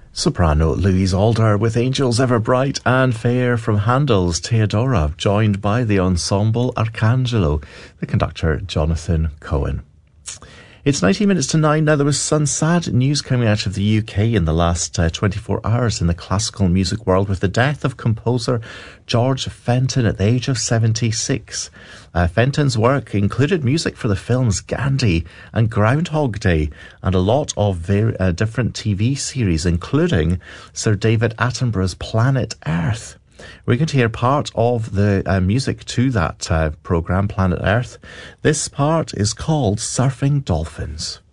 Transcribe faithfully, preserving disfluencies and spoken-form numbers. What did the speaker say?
Soprano Louise Alder with Angels Ever Bright and Fair from Handel's Theodora, joined by the ensemble Arcangelo, the conductor Jonathan Cohen. It's nineteen minutes to nine now. There was some sad news coming out of the U K in the last uh, twenty-four hours in the classical music world with the death of composer George Fenton at the age of seventy-six. Uh, Fenton's work included music for the films Gandhi and Groundhog Day and a lot of very, uh, different T V series, including Sir David Attenborough's Planet Earth. We're going to hear part of the uh, music to that uh, programme, Planet Earth. This part is called Surfing Dolphins.